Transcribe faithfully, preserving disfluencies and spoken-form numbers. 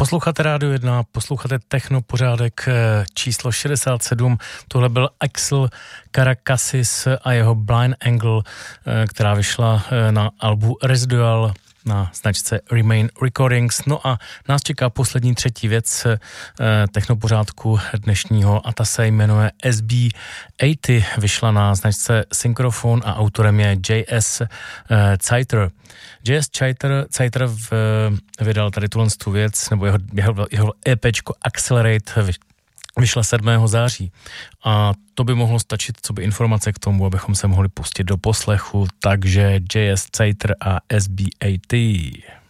Posloucháte Rádio jedna, posloucháte Technopořádek číslo šedesát sedm. Tohle byl Axel Karakasis a jeho Blind Angle, která vyšla na albu Residual na značce Remain Recordings. No a nás čeká poslední třetí věc eh, technopořádku dnešního a ta se jmenuje S B osmdesát. Vyšla na značce Synchrophone a autorem je J S eh, Zeiter. J S Zeiter, Zeiter v, eh, vydal tady tuhle tu věc, nebo jeho, jeho, jeho EPčko Accelerate vyšla sedmého září a to by mohlo stačit, co by informace k tomu, abychom se mohli pustit do poslechu, takže J S Zeiter a S B osmdesát.